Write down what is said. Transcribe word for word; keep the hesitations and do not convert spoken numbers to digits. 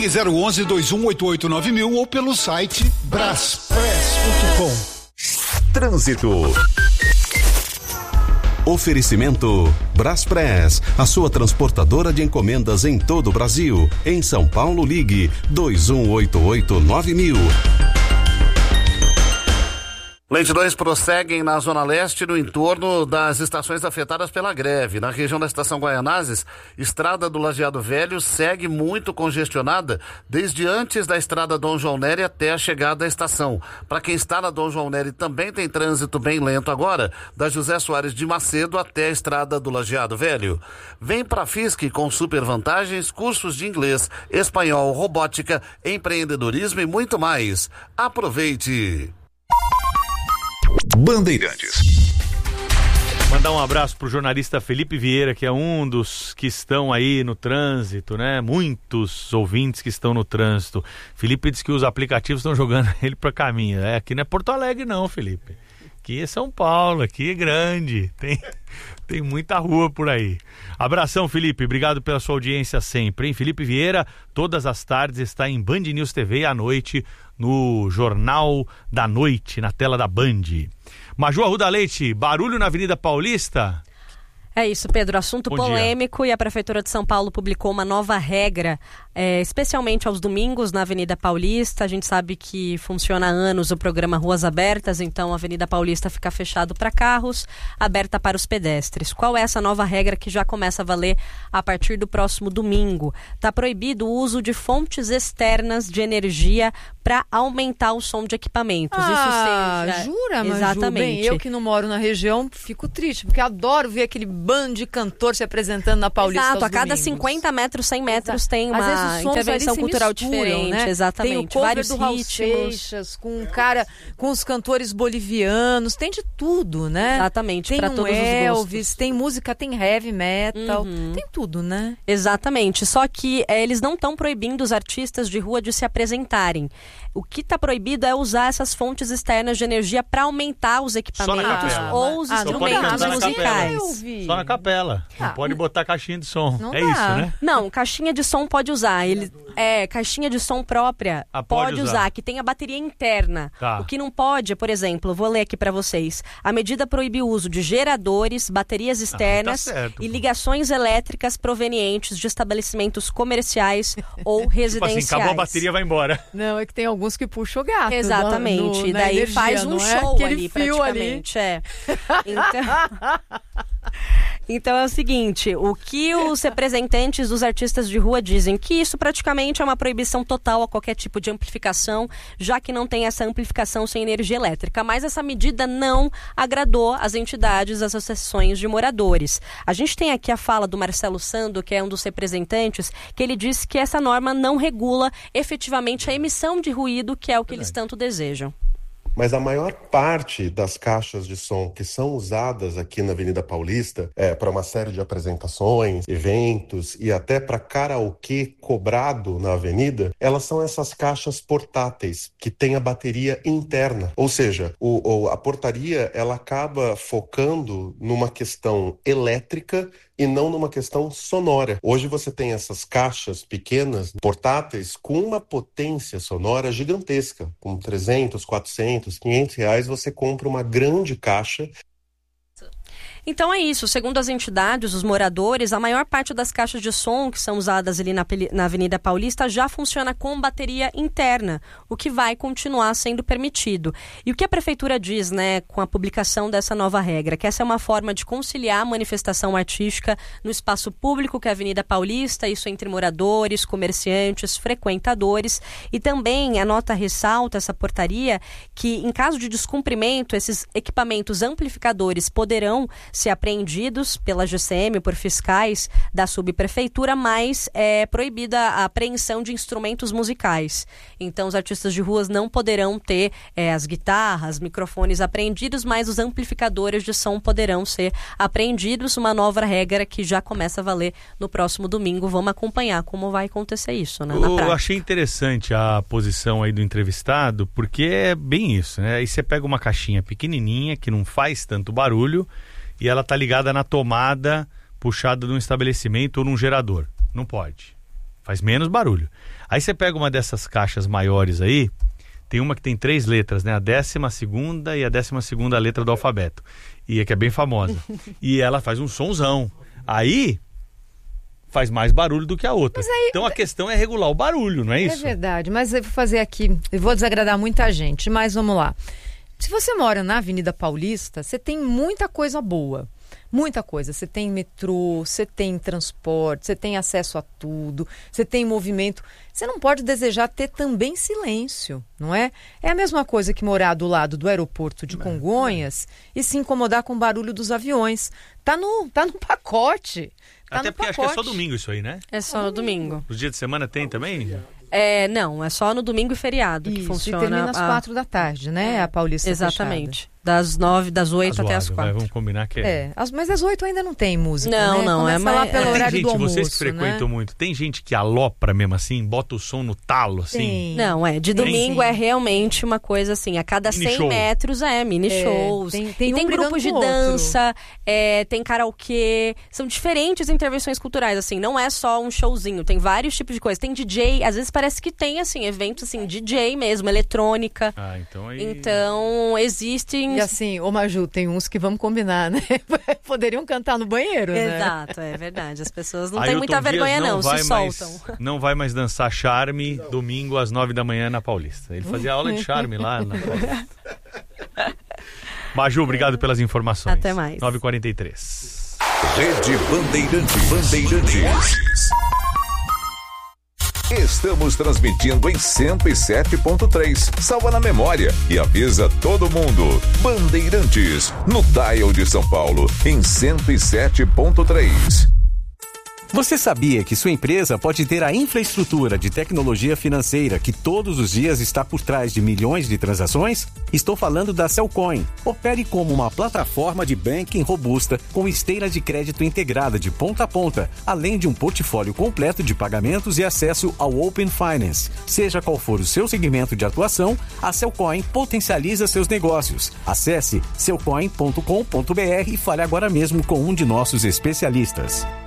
Ligue zero onze, dois um oito oito nove mil ou pelo site braspress ponto com. Trânsito. Oferecimento Braspress, a sua transportadora de encomendas em todo o Brasil. Em São Paulo, ligue dois um oito oito nove mil. Lentidões prosseguem na Zona Leste, no entorno das estações afetadas pela greve. Na região da Estação Guaianazes, estrada do Lajeado Velho segue muito congestionada desde antes da estrada Dom João Nery até a chegada à estação. Para quem está na Dom João Nery também tem trânsito bem lento agora, da José Soares de Macedo até a estrada do Lajeado Velho. Vem para a F I S C com super vantagens, cursos de inglês, espanhol, robótica, empreendedorismo e muito mais. Aproveite! Bandeirantes. Mandar um abraço pro jornalista Felipe Vieira, que é um dos que estão aí no trânsito, né? Muitos ouvintes que estão no trânsito. Felipe diz que os aplicativos estão jogando ele para caminho. É, aqui não é Porto Alegre não, Felipe. Aqui é São Paulo, aqui é grande. Tem, tem muita rua por aí. Abração, Felipe. Obrigado pela sua audiência sempre, hein? Felipe Vieira, todas as tardes está em Band News T V e à noite no Jornal da Noite, na tela da Band. Maju Arruda Leite, barulho na Avenida Paulista? É isso, Pedro, assunto Bom polêmico dia. E a Prefeitura de São Paulo publicou uma nova regra, é, especialmente aos domingos na Avenida Paulista. A gente sabe que funciona há anos o programa Ruas Abertas, então a Avenida Paulista fica fechado para carros, aberta para os pedestres. Qual é essa nova regra que já começa a valer a partir do próximo domingo? Está proibido o uso de fontes externas de energia para aumentar o som de equipamentos. Ah, Isso seja... jura, Maju? Exatamente. Bem, eu que não moro na região fico triste, porque adoro ver aquele bando de cantor se apresentando na Paulista. Exato, aos a cada domingos. cinquenta metros, cem metros Exato. tem Às vezes uma os sons intervenção ali se cultural misturam, diferente, né? exatamente. Tem o cover Vários do Raul ritmos. Seixas, com um cara, com os cantores bolivianos, tem de tudo, né? Exatamente, tem para um todos os Elvis, gostos. tem música, tem heavy metal, Uhum. tem tudo, né? Exatamente, só que é, eles não estão proibindo os artistas de rua de se apresentarem. O que está proibido é usar essas fontes externas de energia para aumentar os equipamentos capela. ou os Ah, Só pode instrumentos cantar na musicais. capela. Só na capela. Não Ah, pode botar caixinha de som. não É dá. isso, né? Não, caixinha de som pode usar. Ele, é, caixinha de som própria Ah, pode pode usar. usar, que tem a bateria interna. Tá. O que não pode, por exemplo, vou ler aqui para vocês. A medida proíbe o uso de geradores, baterias externas tá certo, e pô. ligações elétricas provenientes de estabelecimentos comerciais ou Tipo residenciais. assim, acabou a bateria, vai embora. Não, é que tem alguns que puxam o gato. Exatamente, no- e na daí energia, faz um não é? show Aquele ali, fio praticamente, é. Então... Então é o seguinte, o que os representantes dos artistas de rua dizem? Que isso praticamente é uma proibição total a qualquer tipo de amplificação, já que não tem essa amplificação sem energia elétrica. Mas essa medida não agradou as entidades, as associações de moradores. A gente tem aqui a fala do Marcelo Sando, que é um dos representantes, que ele disse que essa norma não regula efetivamente a emissão de ruído, que é o que eles tanto desejam. Mas a maior parte das caixas de som que são usadas aqui na Avenida Paulista é, para uma série de apresentações, eventos e até para karaokê cobrado na avenida, elas são essas caixas portáteis que têm a bateria interna. Ou seja, o, o, a portaria ela acaba focando numa questão elétrica e não numa questão sonora. Hoje você tem essas caixas pequenas, portáteis, com uma potência sonora gigantesca. Com trezentos, quatrocentos, quinhentos reais você compra uma grande caixa. Então é isso, segundo as entidades, os moradores, a maior parte das caixas de som que são usadas ali na, na Avenida Paulista já funciona com bateria interna, o que vai continuar sendo permitido. E o que a Prefeitura diz, né, com a publicação dessa nova regra? Que essa é uma forma de conciliar a manifestação artística no espaço público, que é a Avenida Paulista, isso entre moradores, comerciantes, frequentadores, e também a nota ressalta, essa portaria, que em caso de descumprimento, esses equipamentos amplificadores poderão ser apreendidos pela G C M, por fiscais da subprefeitura, mas é proibida a apreensão de instrumentos musicais. Então, os artistas de ruas não poderão ter é, as guitarras, microfones apreendidos, mas os amplificadores de som poderão ser apreendidos. Uma nova regra que já começa a valer no próximo domingo. Vamos acompanhar como vai acontecer isso, né, na prática. Eu achei interessante a posição aí do entrevistado, porque é bem isso, né? Aí você pega uma caixinha pequenininha que não faz tanto barulho e ela tá ligada na tomada puxada de um estabelecimento ou num gerador. Não pode. faz menos barulho. Aí você pega uma dessas caixas maiores aí, tem uma que tem três letras, né? A décima segunda e a décima segunda letra do alfabeto. E é que é bem famosa. E ela faz um sonzão. Aí faz mais barulho do que a outra. Aí, então a questão é regular o barulho, não é isso? É verdade, mas eu vou fazer aqui, eu vou desagradar muita gente, mas vamos lá. Se você mora na Avenida Paulista, você tem muita coisa boa. Muita coisa. Você tem metrô, você tem transporte, você tem acesso a tudo, você tem movimento. Você não pode desejar ter também silêncio, não é? É a mesma coisa que morar do lado do aeroporto de Congonhas e se incomodar com o barulho dos aviões. Tá no, tá no pacote. Tá Até no porque pacote. acho que é só domingo isso aí, né? É só no domingo. Os dias de semana tem também? É, não, é só no domingo e feriado Isso, que funciona. e termina às a... quatro da tarde, né? A Paulista Exatamente. Das nove, das oito até as Razoável, quatro. né? Vamos combinar que é. É, as, mas às oito ainda não tem música, Não, né? não, Começa é mais- lá pelo é, horário Tem do gente, almoço, vocês que frequentam né? muito, tem gente que alopra mesmo assim, bota o som no talo, assim? Tem. Não, é, de domingo Sim. é realmente uma coisa assim, a cada Mini cem show. metros é mini É, shows. tem- tem e um tem brigando grupos de com o outro. dança, é, tem karaokê, são diferentes intervenções culturais, assim, não é só um showzinho, tem vários tipos de coisas. Tem D J, às vezes parece que tem, assim, eventos assim, D J mesmo, eletrônica. Ah, então aí... Então, existem... E assim, ô Maju, tem uns que vamos combinar, né? Poderiam cantar no banheiro, né? Exato, é verdade. As pessoas não Ailton têm muita Dias vergonha, não, vai se mais- soltam. Não vai mais dançar charme domingo às nove da manhã na Paulista. Ele fazia aula de charme lá na Paulista. Maju, obrigado pelas informações. Até mais. nove e quarenta e três. Rede Bandeirantes. Bandeirantes. Estamos transmitindo em cento e sete ponto três. Salva na memória e avisa todo mundo. Bandeirantes, no dial de São Paulo, em cento e sete ponto três. Você sabia que sua empresa pode ter a infraestrutura de tecnologia financeira que todos os dias está por trás de milhões de transações? Estou falando da Cellcoin. Opere como uma plataforma de banking robusta com esteira de crédito integrada de ponta a ponta, além de um portfólio completo de pagamentos e acesso ao Open Finance. Seja qual for o seu segmento de atuação, a Cellcoin potencializa seus negócios. Acesse cellcoin ponto com ponto br e fale agora mesmo com um de nossos especialistas.